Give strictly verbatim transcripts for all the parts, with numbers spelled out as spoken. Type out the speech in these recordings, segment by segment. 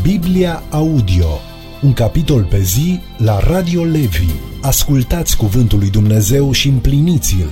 Biblia Audio, un capitol pe zi la Radio Levi. Ascultați cuvântul lui Dumnezeu și împliniți-l.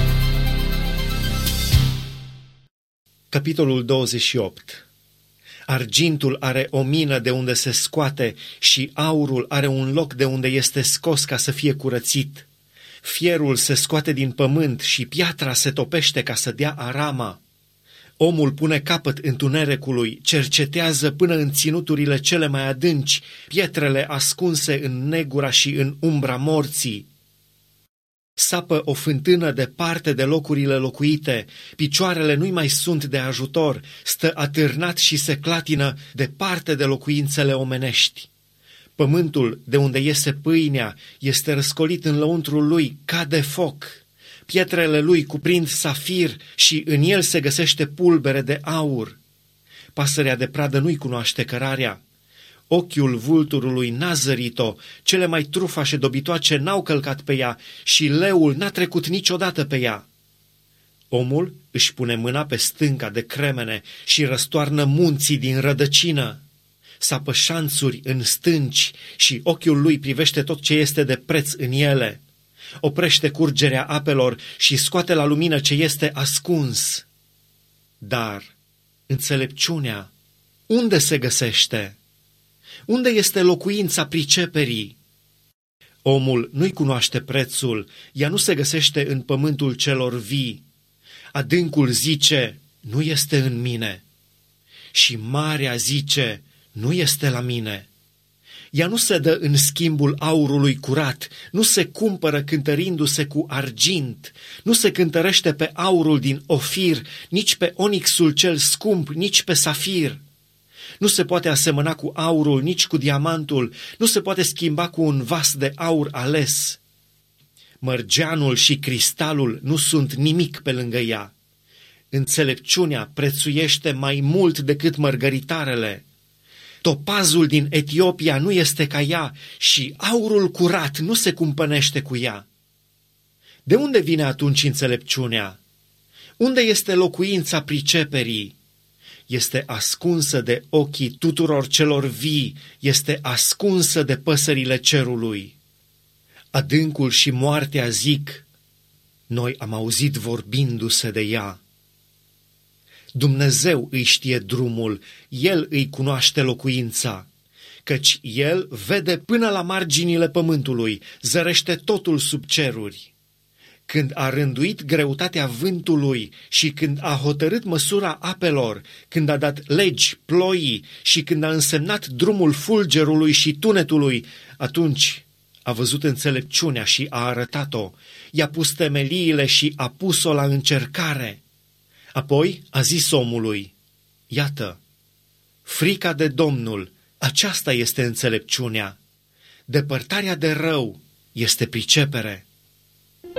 Capitolul douăzeci și opt. Argintul are o mină de unde se scoate și aurul are un loc de unde este scos ca să fie curățit. Fierul se scoate din pământ și piatra se topește ca să dea arama. Omul pune capăt întunericului, cercetează până în ținuturile cele mai adânci, pietrele ascunse în negura și în umbra morții. Sapă o fântână departe de locurile locuite, picioarele nu-i mai sunt de ajutor, stă atârnat și se clatină departe de locuințele omenești. Pământul de unde iese pâinea este răscolit în lăuntrul lui ca de foc. Pietrele lui cuprind safir și în el se găsește pulbere de aur. Pasărea de pradă nu-i cunoaște cărarea. Ochiul vulturului n-a zărit-o, cele mai trufașe dobitoace n-au călcat pe ea și leul n-a trecut niciodată pe ea. Omul își pune mâna pe stânca de cremene și răstoarnă munții din rădăcină. Sapă șanțuri în stânci și ochiul lui privește tot ce este de preț în ele. Oprește curgerea apelor și scoate la lumină ce este ascuns. Dar înțelepciunea unde se găsește? Unde este locuința priceperii? Omul nu-i cunoaște prețul, ea nu se găsește în pământul celor vii. Adâncul zice, nu este în mine. Și marea zice, nu este la mine. Ea nu se dă în schimbul aurului curat, nu se cumpără cântărindu-se cu argint, nu se cântărește pe aurul din Ofir, nici pe onixul cel scump, nici pe safir. Nu se poate asemăna cu aurul, nici cu diamantul, nu se poate schimba cu un vas de aur ales. Mărgeanul și cristalul nu sunt nimic pe lângă ea. Înțelepciunea prețuiește mai mult decât mărgăritarele. Topazul din Etiopia nu este ca ea și aurul curat nu se cumpănește cu ea. De unde vine atunci înțelepciunea? Unde este locuința priceperii? Este ascunsă de ochii tuturor celor vii, este ascunsă de păsările cerului. Adâncul și moartea zic, noi am auzit vorbindu-se de ea. Dumnezeu îi știe drumul, El îi cunoaște locuința, căci El vede până la marginile pământului, zărește totul sub ceruri. Când a rânduit greutatea vântului și când a hotărât măsura apelor, când a dat legi ploii și când a însemnat drumul fulgerului și tunetului, atunci a văzut înțelepciunea și a arătat-o, i-a pus temeliile și a pus-o la încercare. Apoi a zis omului, iată, frica de Domnul, aceasta este înțelepciunea, depărtarea de rău este pricepere.